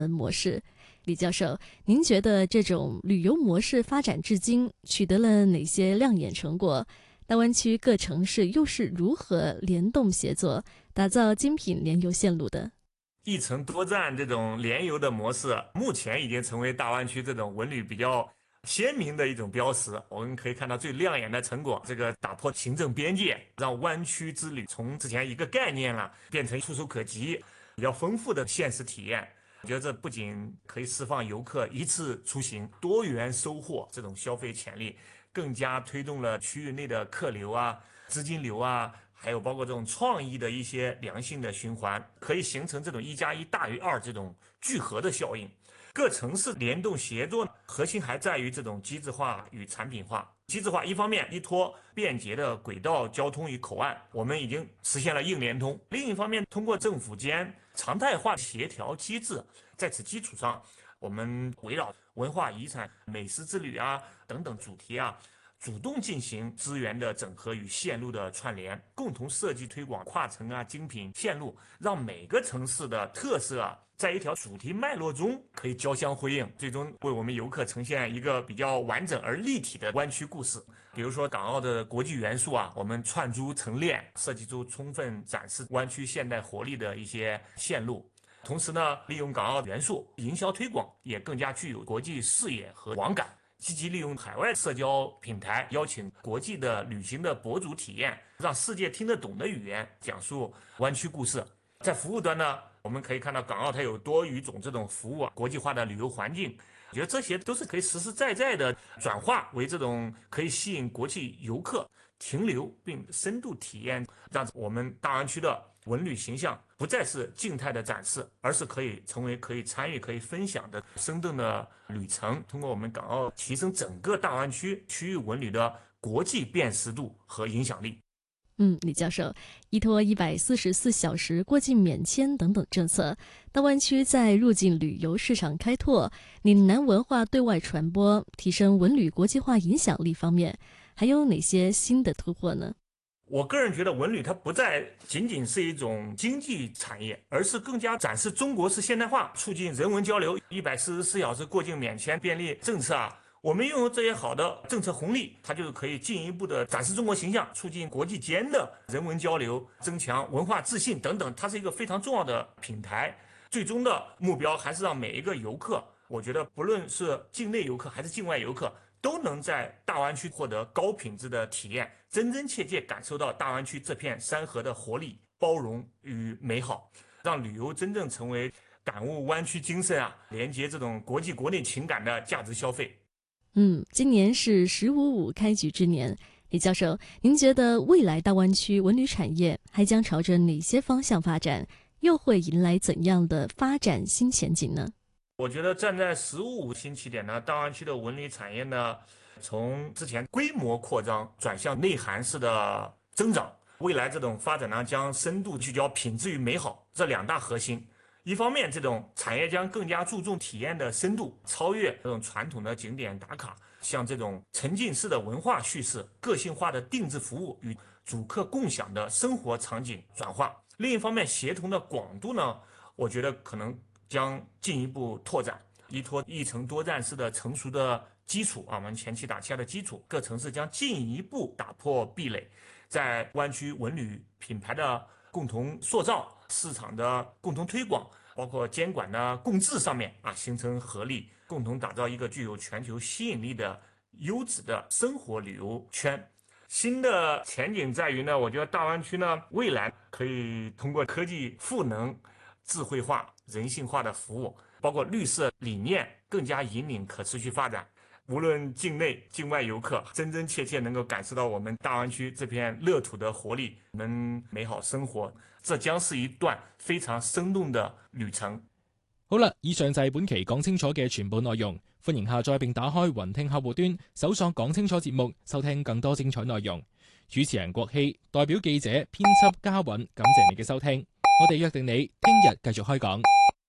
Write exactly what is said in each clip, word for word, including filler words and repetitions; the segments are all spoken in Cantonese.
模式。李教授，您觉得这种旅游模式发展至今取得了哪些亮眼成果？大湾区各城市又是如何联动协作，打造精品联游线路的？ 一城多站这种联游的模式，目前已经成为大湾区这种文旅比较鲜明的一种标识。我们可以看到最亮眼的成果，这个打破行政边界，让湾区之旅从之前一个概念了，变成触手可及、比较丰富的现实体验。我觉得这不仅可以释放游客一次出行多元收获这种消费潜力，更加推动了区域内的客流啊、资金流啊，还有包括这种创意的一些良性的循环，可以形成这种一加一大于二这种聚合的效应。各城市联动协作，核心还在于这种机制化与产品化。机制化一方面依托便捷的轨道交通与口岸，我们已经实现了硬联通；另一方面，通过政府间常态化协调机制，在此基础上，我们围绕文化遗产、美食之旅啊等等主题啊，主动进行资源的整合与线路的串联，共同设计推广跨城啊精品线路，让每个城市的特色啊在一条主题脉络中可以交相辉映，最终为我们游客呈现一个比较完整而立体的湾区故事。比如说港澳的国际元素啊，我们串珠成链，设计出充分展示湾区现代活力的一些线路。同时呢，利用港澳元素营销推广也更加具有国际视野和网感，积极利用海外社交平台，邀请国际的旅行的博主体验，让世界听得懂的语言讲述湾区故事。在服务端呢，我们可以看到港澳它有多语种这种服务啊，国际化的旅游环境，我觉得这些都是可以实实在在的转化为这种可以吸引国际游客停留并深度体验，让我们大湾区的文旅形象不再是静态的展示，而是可以成为可以参与、可以分享的生动的旅程。通过我们港澳提升整个大湾区区域文旅的国际辨识度和影响力。 嗯，李教授，依托一百四十四小时过境免签等等政策，大湾区在入境旅游市场开拓、岭南文化对外传播、提升文旅国际化影响力方面，还有哪些新的突破呢？ 我个人觉得文旅它不再仅仅是一种经济产业，而是更加展示中国式现代化，促进人文交流。一百四十四小时过境免签便利政策啊，我们拥有这些好的政策红利，它就可以进一步的展示中国形象，促进国际间的人文交流，增强文化自信等等，它是一个非常重要的平台。最终的目标还是让每一个游客，我觉得不论是境内游客还是境外游客，都能在大湾区获得高品质的体验，真真切切感受到大湾区这片山河的活力、包容与美好，让旅游真正成为感悟湾区精神啊，连接这种国际国内情感的价值消费。 嗯，今年是十五五开局之年，李教授，您觉得未来大湾区文旅产业还将朝着哪些方向发展？又会迎来怎样的发展新前景呢？ 我觉得站在十五五新起点呢，大湾区的文旅产业呢，从之前规模扩张转向内涵式的增长，未来这种发展呢，将深度聚焦品质与美好这两大核心。一方面，这种产业将更加注重体验的深度，超越这种传统的景点打卡，像这种沉浸式的文化叙事、个性化的定制服务与主客共享的生活场景转化。另一方面，协同的广度呢，我觉得可能将进一步拓展，依托一城多站式的成熟的基础啊，我们前期打下的基础，各城市将进一步打破壁垒，在湾区文旅品牌的共同塑造、市场的共同推广，包括监管的共治上面啊，形成合力，共同打造一个具有全球吸引力的优质的生活旅游圈。新的前景在于呢，我觉得大湾区呢，未来可以通过科技赋能、智慧化、人性化的服务，包括绿色理念，更加引领可持续发展。无论境内境外游客，真真切切能够感受到我们大湾区这片乐土的活力，我们美好生活，這將是一段非常生動的旅程。 好啦，以上就係本期講清楚嘅全部內容。歡迎下載並打開雲聽客戶端，搜索講清楚節目，收聽更多精彩內容。主持人郭希，代表記者、編輯嘉允，感謝你嘅收聽。我哋約定你聽日繼續開講。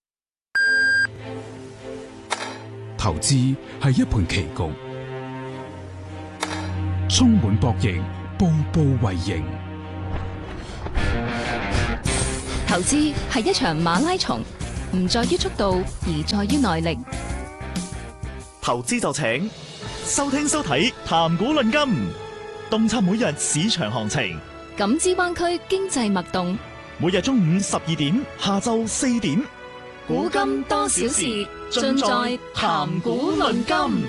投資係一盤棋局，充滿博弈，步步為營。 投資係一場馬拉松， 唔在於速度，而在於耐力。 投資就請收聽收睇談股論金，洞察每日市場行情， 感知灣區經濟脈動。 每日中午十二點，下晝四點， 古今多少事，盡在談股論金。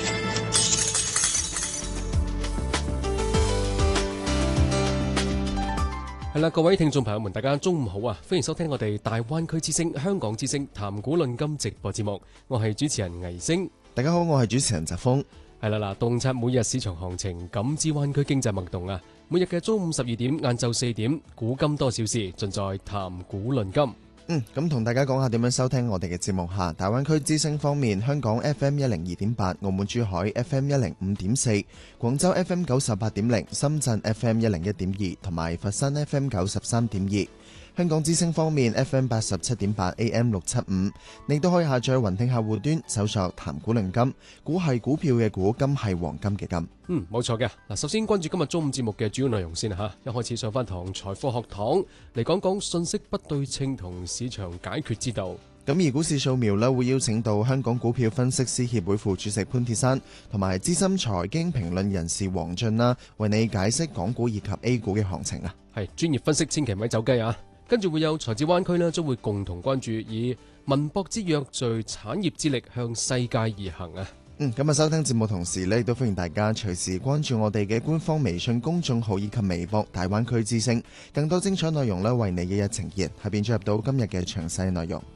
係啦，各位聽眾朋友們，大家中午好啊！歡迎收聽我哋大灣區之聲、香港之聲談股論金直播節目，我係主持人倪星。 大家好，我係主持人澤峰。 係啦嗱，洞察每日市場行情，感知灣區經濟脈動啊！每日嘅中午十二點、晏晝四點，古今多少事，盡在談股論金。 嗯，咁同大家講下點樣收聽我哋嘅節目下。大灣區之聲方面，香港 F M 一零二點八，澳門珠海 F M 一零五點四，廣州 F M 九十八點零，深圳 F M 一零一點二，同埋佛山 F M 九十三點二。香港之聲方面 F M 八十七點八 A M 六七五，你都可以下載雲聽客戶端搜索談股論金，股係股票嘅股，金係黃金嘅金。 嗯，冇錯嘅。嗱，首先關注今日中午節目嘅主要內容先吓。一開始上翻堂財貨學堂嚟講講信息不對稱同市場解決之道。 咁而股市掃描呢，會邀請到香港股票分析師協會副主席潘鐵珊同埋資深財經評論人士黃俊啦，為你解釋港股以及 A 股嘅行情啊。 係專業分析，千祈咪走雞啊！跟住會有財智灣區呢，將會共同關注以文博之躍聚產業之力向世界而行啊！ 嗯，咁啊，收聽節目同時呢，亦都歡迎大家隨時關注我哋嘅官方微信公眾號以及微博大灣區之聲，更多精彩內容呢，為你一一呈現。下邊進入到今日嘅詳細內容。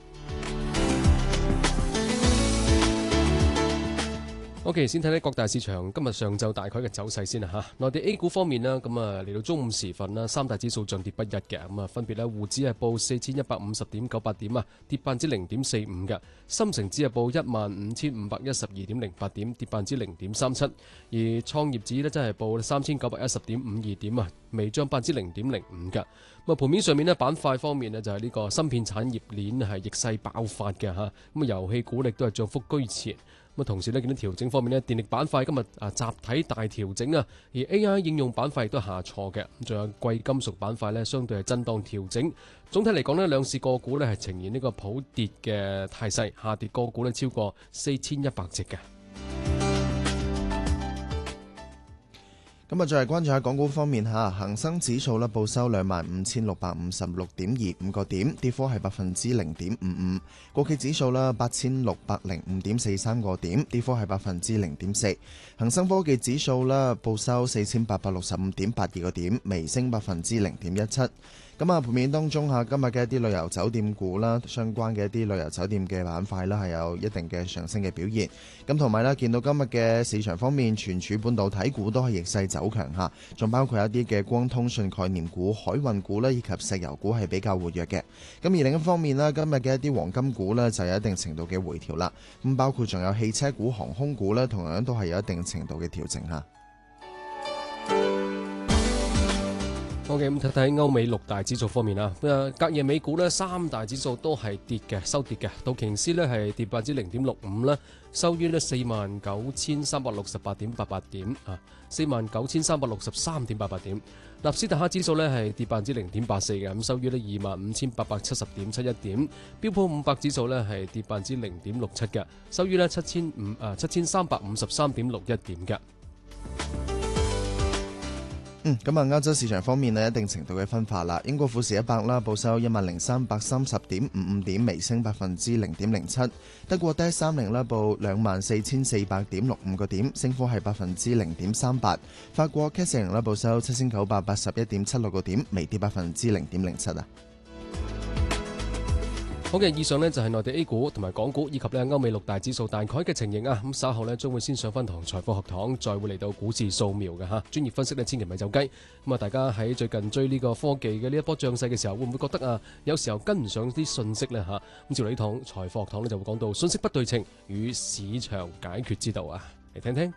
OK， 先睇睇各大市場今日上晝大概嘅走勢先啦嚇。內地 A 股方面啦，咁啊嚟到中午時分啦，三大指數漲跌不一嘅，咁啊分別咧，滬指係報四千一百五十點九八點啊，跌百分之零點四五嘅；深成指係報一萬五千五百一十二點零八點，跌百分之零點三七；而創業指咧真係報三千九百一十點五二點啊，微漲百分之零點零五嘅。咁啊盤面上面咧，板塊方面咧就係呢個芯片產業鏈係逆勢爆發嘅嚇，咁啊遊戲股力都係漲幅居前。咁同時咧見到調整方面咧，電力板塊今日啊集體大調整啊，而 A I 應用板塊亦都下挫嘅，咁仲有貴金屬板塊咧相對係震盪調整。總體嚟講咧，兩市個股咧係呈現呢個普跌嘅態勢，下跌個股咧超過四千一百隻嘅。 咁啊，再嚟關注下港股方面嚇，恒生指數咧報收兩萬五千六百五十六點二五個點，跌幅係百分之零點五五。國企指數咧八千六百零五點四三個點，跌幅係百分之零點四。恒生科技指數咧報收四千八百六十五點八二個點，微升百分之零點一七。咁啊，盤面當中嚇，今日嘅一啲旅遊酒店股啦，相關嘅一啲旅遊酒店嘅板塊啦，係有一定嘅上升嘅表現。咁同埋咧，見到今日嘅市場方面，存儲半導體股都係逆勢走強嚇，仲包括一啲嘅光通訊概念股、海運股啦，以及石油股係比較活躍嘅。咁而另一方面咧，今日嘅一啲黃金股呢，就有一定程度嘅回調啦。咁包括仲有汽車股、航空股呢，同樣都係有一定程度嘅調整嚇。 OK， 咁睇睇歐美六大指數方面啊，隔夜美股呢，三大指數都係跌嘅，收跌嘅。道瓊斯呢係跌百分之零點六五啦，收於呢四萬九千三百六十八點八八點啊，四萬九千三百六十三點八八點。納斯達克指數呢係跌百分之零點八四嘅，咁收於呢二萬五千八百七十點七一點。標普五百指數呢係跌百分之零點六七嘅，收於呢七千五啊七千三百五十三點六一點嘅。 嗯，咁啊，歐洲市場方面呢，一定程度嘅分化啦。英國富時一百啦，報收一萬零三百三十點五五點，微升百分之零點零七。德國 D 三零啦，報兩萬四千四百點六五個點，升幅係百分之零點三八。法國 C A C 零啦，報收七千九百八十一點七六個點，微跌百分之零點零七啊。 好嘅，以上呢就係內地 A 股同埋港股以及咧歐美六大指數大概嘅情形啊。咁稍後呢將會先上翻堂財貨學堂，再會嚟到股市掃描嘅吓，專業分析呢千祈咪走雞。咁啊，大家喺最近追呢個科技嘅呢一波漲勢嘅時候，會唔會覺得啊，有時候跟唔上啲信息呢？吓？咁照嚟呢堂財貨學堂呢就會講到信息不對稱與市場解決之道啊，嚟聽聽。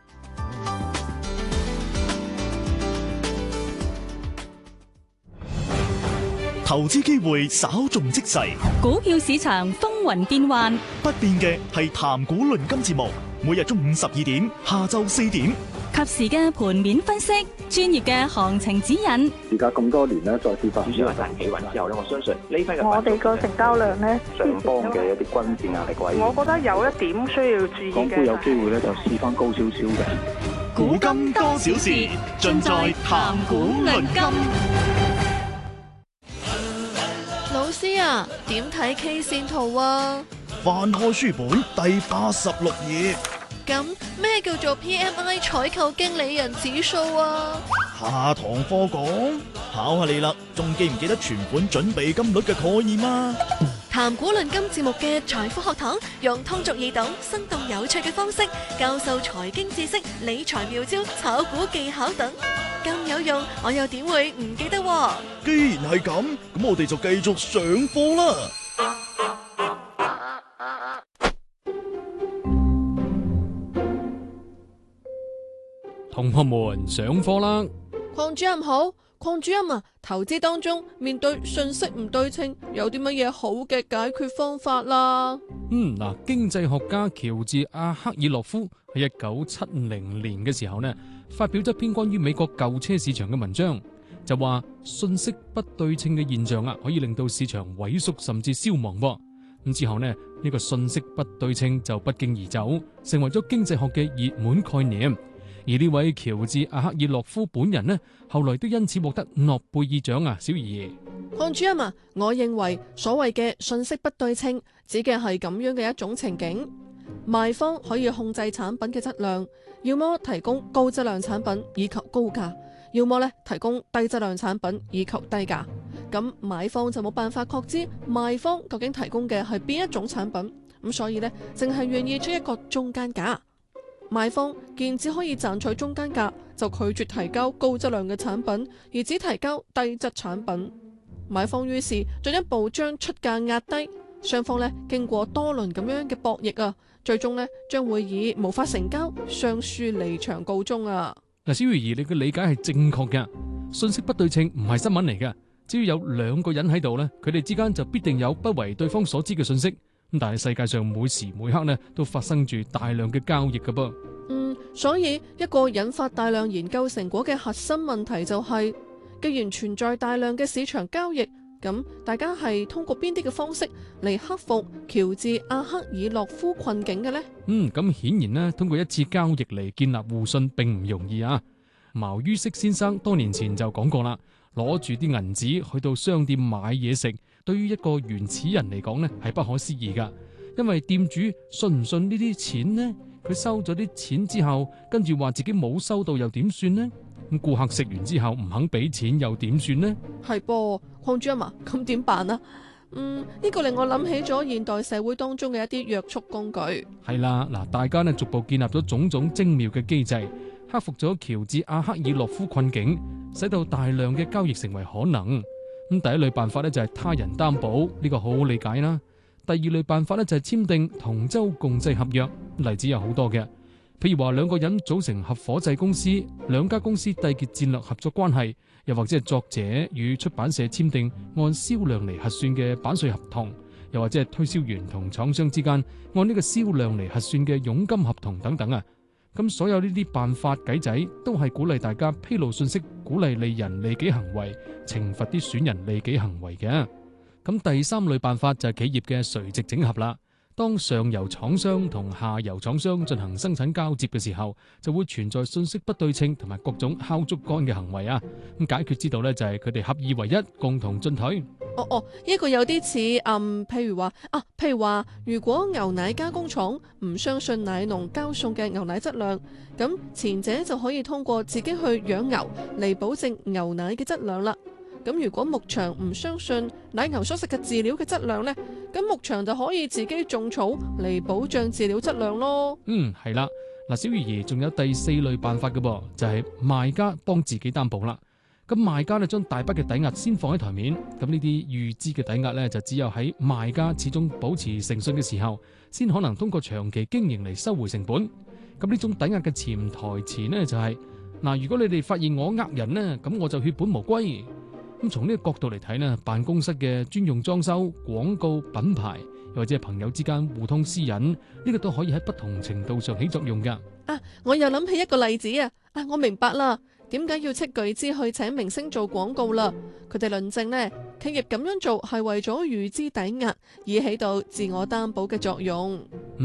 投資機會稍縱即逝， 股票市場風雲變幻， 不變嘅係談股論金節目，每日中午十二點、下晝四點， 及時嘅盤面分析，專業嘅行情指引。 而家咁多年咧，再跌翻少少大企穩之後咧，我相信呢批嘅我哋個成交量咧， 上方嘅一啲均線壓力位， 我覺得有一點需要注意嘅。 港股有機會咧就試翻高少少嘅。 古今多少事，盡在談股論金。 老師啊，點睇 K 線圖啊？ 翻開書本第八十六頁。 咁咩叫做 P M I 採購經理人指數啊？ 下堂課講，考下你啦，仲記唔記得存款準備金率嘅概念啊？ 談股論金節目嘅財富學堂，用通俗易懂、生動有趣嘅方式教授財經知識、理財妙招、炒股技巧等，咁有用，我又點會唔記得喎？ 既然係咁，咁我哋就繼續上課啦。 同學們上課啦！ 鄺主任好，鄺主任啊，投資當中面對信息唔對稱，有啲乜嘢好嘅解決方法啦？ 嗯，嗱，經濟學家喬治阿克爾洛夫喺一九七零年嘅時候呢，發表咗篇關於美國舊車市場嘅文章，就話信息不對稱嘅現象啊，可以令到市場萎縮甚至消亡。咁之後呢，呢個信息不對稱就不脛而走，成為咗經濟學嘅熱門概念。而呢位喬治阿克爾洛夫本人呢，後來都因此獲得諾貝爾獎啊！小儀， 鄺主任啊，我認為所謂嘅信息不對稱，指嘅係咁樣嘅一種情景：賣方可以控制產品嘅質量，要麼提供高質量產品以求高價，要麼咧提供低質量產品以求低價。咁買方就冇辦法確知賣方究竟提供嘅係邊一種產品，咁所以呢，淨係願意出一個中間價。賣方見只可以賺取中間價，就拒絕提交高質量嘅產品，而只提交低質產品。買方於是進一步將出價壓低，雙方咧經過多輪咁樣嘅博弈啊，最終咧將會以無法成交、雙輸離場告終啊！ 嗱，小儀，你嘅理解係正確嘅，信息不對稱唔係新聞嚟嘅，只要有兩個人喺度咧，佢哋之間就必定有不為對方所知嘅信息。咁但係世界上每時每刻呢都發生住大量嘅交易㗎噃。 嗯，所以一個引發大量研究成果嘅核心問題就係，既然存在大量嘅市場交易，咁大家係通過邊啲嘅方式嚟克服喬治阿克爾洛夫困境嘅呢？ 嗯，咁顯然呢，通過一次交易嚟建立互信並唔容易啊。茅于軾先生多年前就講過啦，攞住啲銀紙去到商店買嘢食，對於一個原始人嚟講呢係不可思議噶，因為店主信唔信呢啲錢呢？佢收咗啲錢之後，跟住話自己冇收到又點算呢？咁顧客食完之後唔肯俾錢又點算呢？ 係噃，鄺主任啊，咁點辦啊？嗯，呢個令我諗起咗現代社會當中嘅一啲約束工具。係啦，嗱，大家呢逐步建立咗種種精妙嘅機制，克服咗喬治阿克爾洛夫困境，使到大量嘅交易成為可能。咁第一類辦法呢，就係他人擔保，呢個好好理解啦。第二類辦法呢，就係簽訂同舟共濟合約，例子有好多嘅，譬如話兩個人組成合夥制公司，兩家公司締結戰略合作關係，又或者係作者與出版社簽訂按銷量嚟核算嘅版稅合同，又或者係推銷員同廠商之間按呢個銷量嚟核算嘅佣金合同等等啊。咁所有呢啲辦法計仔都係鼓勵大家披露信息，鼓勵利人利己行為，懲罰啲損人利己行為嘅。咁第三類辦法就係企業嘅垂直整合啦。當上游廠商同下游廠商進行生產交接嘅時候，就會存在信息不對稱同埋各種敲竹竿嘅行為啊。咁解決之道呢，就係佢哋合二為一，共同進退。 哦哦，呢個有啲似嗯，譬如話啊，譬如話，如果牛奶加工廠唔相信奶農交送嘅牛奶質量，咁前者就可以通過自己去養牛嚟保證牛奶嘅質量啦。咁如果牧場唔相信奶牛所食嘅飼料嘅質量呢，咁牧場就可以自己種草嚟保障飼料質量咯。 嗯，係啦，嗱，小魚兒仲有第四類辦法嘅噃，就係賣家幫自己擔保啦。咁賣家呢將大筆嘅抵押先放喺台面，咁呢啲預支嘅抵押呢，就只有喺賣家始終保持誠信嘅時候，先可能通過長期經營嚟收回成本。咁呢種抵押嘅潛台詞呢，就係嗱，如果你哋發現我呃人呢，咁我就血本無歸。咁從呢個角度嚟睇呢，辦公室嘅專用裝修、廣告、品牌， 或者係朋友之間互通私隱，呢個都可以喺不同程度上起作用㗎。 啊，我又諗起一個例子啊！啊，我明白啦，點解要斥巨資去請明星做廣告啦？佢哋論證呢，企業咁樣做係為咗預支抵押，以起到自我擔保嘅作用。